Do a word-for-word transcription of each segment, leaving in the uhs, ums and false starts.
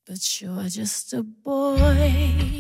But you're just a boy.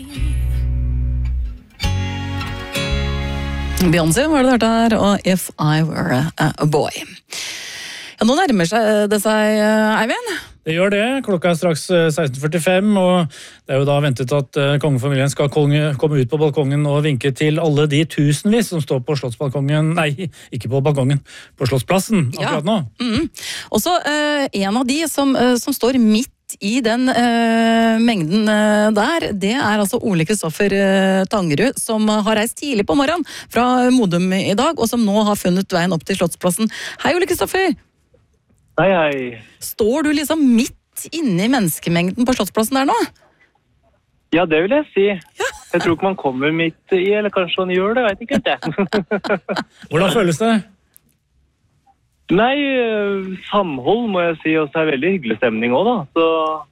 Beyoncé var det der her, og If I Were a, a Boy. Ja, nå nærmer seg det seg, Eivind. Det gjør det. Klokka er straks seksten førtifem, og det er jo da ventet at kongefamilien skal komme ut på balkongen og vinke til alle de tusenvis som står på slottsbalkongen, nei, ikke på balkongen, på Slottsplassen akkurat nå. Ja. Mm. Og så eh, en av de som, eh, som står midt i den eh, mengden eh, der, det er altså Ole Kristoffer eh, Tangerud, som har reist tidlig på morgenen fra Modum i dag, og som nå har funnet veien opp til Slottsplassen. Hei, Ole Kristoffer! Hei, hei. Står du liksom midt inne i menneskemengden på Slottsplassen der nå? Ja, det vil jeg si. Ja. Jeg tror ikke man kommer midt i, eller kanskje man gjør det, jeg vet ikke helt det. Hvordan føles det? Nei, samhold må jeg si, og så er det veldig hyggelig stemning også da, så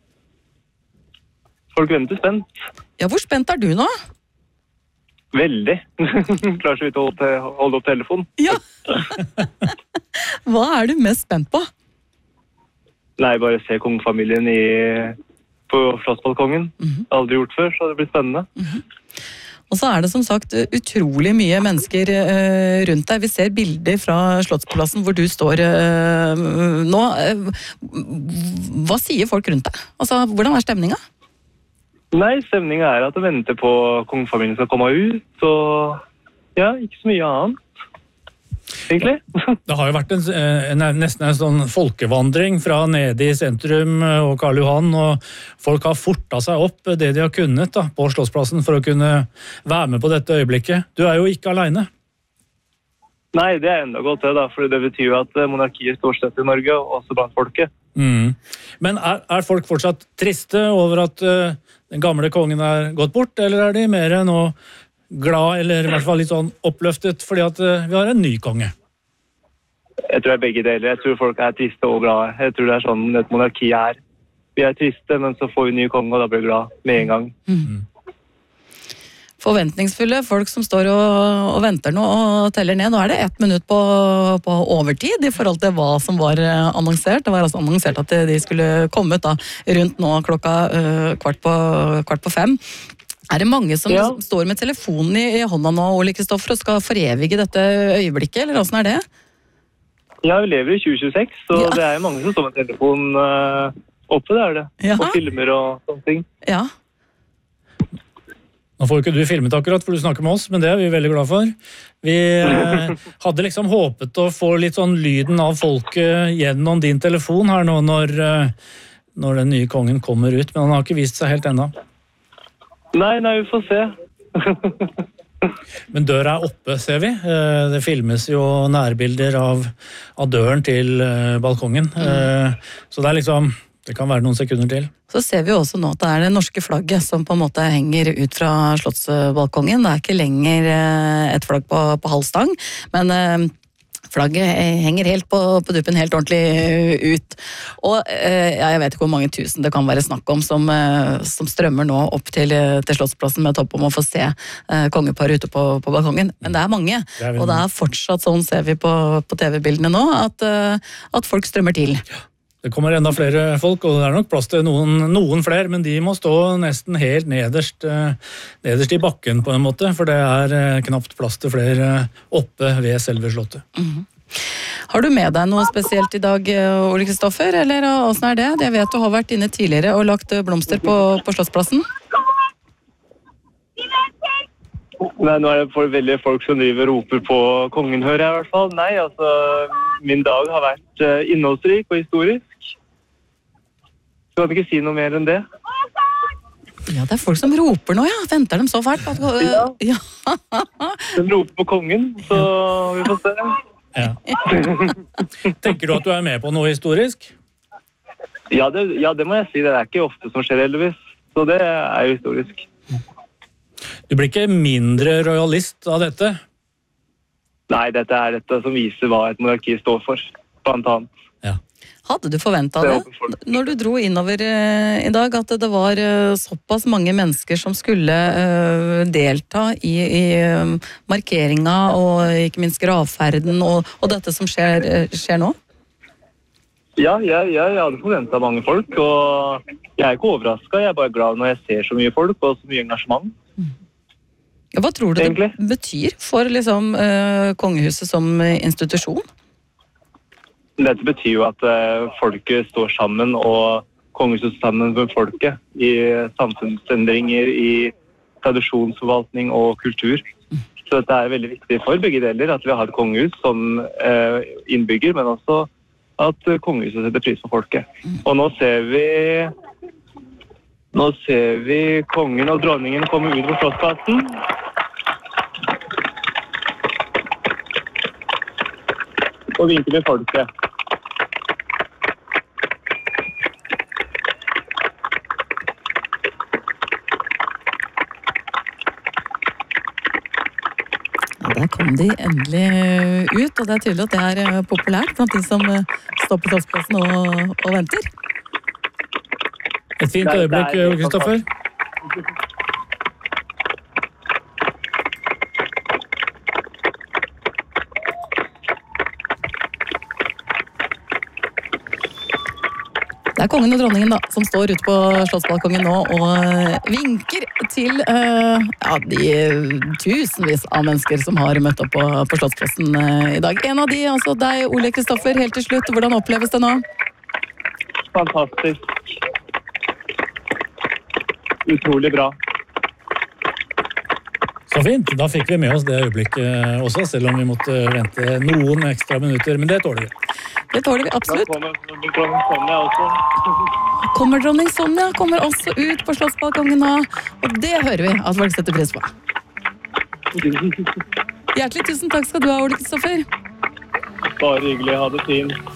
folk venter spent. Ja, hvor spent er du nå? Veldig. Klarer så vidt å holde, holde opp telefonen. Ja. Hva er du mest spent på? Nei, bare se kongefamilien i, på Slottsbalkongen. Mm-hmm. Aldri gjort før, så det blir spennende. Mm-hmm. Og så er det som sagt utrolig mye mennesker uh, rundt deg. Vi ser bilder fra Slottsplassen hvor du står uh, nå. Uh, hva sier folk rundt deg? Altså, hvordan er stemninga? Nei, stemninga er at de venter på kongefamilien skal komme ut, så ja, ikke så mye annet. Egentlig. Det har jo vært en, en, nesten en sånn folkevandring fra nede i sentrum og Karl Johan, og folk har fortet seg opp det de har kunnet da, på Slottsplassen for å kunne være med på dette øyeblikket. Du er jo ikke alene. Nei, det er enda godt det da, for det betyr jo at monarkiet står støtt i Norge, også blant folket. Mm. Men er, er folk fortsatt triste over at uh, den gamle kongen er gått bort, eller er de mer nå glad, eller i hvert fall litt sånn oppløftet, fordi at uh, vi har en ny konge? Jeg tror det er begge deler. Jeg tror folk er triste og glade. Jeg tror det er sånn et monarki er. Vi er triste, men så får vi en ny konge, og da blir vi glad med en gang. Mm. Forventningsfulle folk som står og, og venter nå og teller ned. Nå er det ett minutt på, på overtid i forhold til hva som var annonsert. Det var altså annonsert at de skulle komme ut da, rundt nå klokka uh, kvart, på, kvart på fem. Er det mange som ja. står med telefonen i, i hånda nå, Ole Kristoffer, og skal forevige dette øyeblikket, eller hvordan er det? Ja, vi lever i tjue tjueseks, så ja. det er mange som står med telefonen uh, oppe, det er det. Ja. Og filmer og sånne ting. Ja. Nå får jo ikke du filmet akkurat, for du snakker med oss, men det er vi veldig glad for. Vi eh, hadde liksom håpet å få litt sånn lyden av folket gjennom din telefon her nå, når, uh, når den nye kongen kommer ut, men han har ikke vist seg helt enda. Nei, nei, vi får se. Men døra er oppe, ser vi. Det filmes jo nærbilder av, av døren til balkongen. Mm. Så det er liksom, det kan være noen sekunder til. Så ser vi også nå at det er det norske flagget som på en måte henger ut fra slottsbalkongen. Det er ikke lenger et flagg på, på halv stang, men flagget henger helt på, på duppen, helt ordentlig ut. Og ja, jeg vet ikke hvor mange tusen det kan være snakk om som, som strømmer nå opp til, til Slottsplassen med topp om å få se eh, kongeparet ute på, på balkongen. Men det er mange, det er og det er fortsatt sånn, ser vi på, på T V-bildene nå, at, at folk strømmer til. Det kommer enda flere folk, og det er nok plass til noen, noen flere, men de må stå nesten helt nederst, nederst i bakken på en måte, for det er knapt plass til flere oppe ved selve slottet. Mm-hmm. Har du med deg noe spesielt i dag, Ole Kristoffer, eller hvordan er det? Jeg vet du har vært inne tidligere og lagt blomster på, på Slottsplassen. Nei, nå er det for veldig folk som driver og roper på kongen, hører jeg i hvert fall. Nei, altså, min dag har vært uh, innholdsrik og historisk. Så kan jeg ikke si noe mer enn det. Ja, det er folk som roper nå, ja. Venter de så fælt? At, uh, ja. ja. De roper på kongen, så vi får se. Ja. Tenker du at du er med på noe historisk? Ja det, ja, det må jeg si. Det er ikke ofte som skjer, heldigvis. Så det er jo historisk. Du blir ikke mindre royalist av dette? Nei, dette er dette som viser hva et monarki står for, blant annet. Ja. Hadde du forventet det, når du dro innover uh, i dag, at det var uh, såpass mange mennesker som skulle uh, delta i, i uh, markeringa og ikke minst gravferden og, og dette som skjer, uh, skjer nå? Ja, jeg, jeg, jeg hadde forventet mange folk, og jeg er ikke overrasket. Jeg er bare glad når jeg ser så mye folk og så mye engasjement. Hva tror du Egentlig. det betyr for liksom, uh, kongehuset som institusjon? Dette betyr jo at uh, folket står sammen, og kongehuset står sammen med folket i samfunnsendringer, i tradisjonsforvaltning og kultur. Så dette er veldig viktig for begge deler, at vi har et kongehus som uh, innbygger, men også at kongehuset setter pris på folket. Og nå ser vi nå ser vi kongen og dronningen komme ut på Slottsplassen. Og vinker med folket. Ja, der kom de endelig ut, og det er tydelig at det er populært blant de som står på Slottsplassen og, og venter. Et fint øyeblikk, Ole Kristoffer. Det er kongen og dronningen da, som står ute på Slottsbalkongen nå og vinker til uh, ja, de tusenvis av mennesker som har møtt opp på, på Slottsplassen uh, i dag. En av de, altså deg, Ole Kristoffer, helt til slutt. Hvordan oppleves det nå? Fantastisk. Utrolig bra. Så fint, da fikk vi med oss det øyeblikket også, selv om vi måtte vente noen ekstra minutter, men det tåler vi. Det tåler vi absolutt. Da kommer dronning Sonja også. Kommer dronning Sonja, kommer også ut på Slottsbalkongen nå, og det hører vi at folk setter pris på. Hjertelig tusen takk skal du ha, Ole Kristoffer. Bare hyggelig, ha det fint.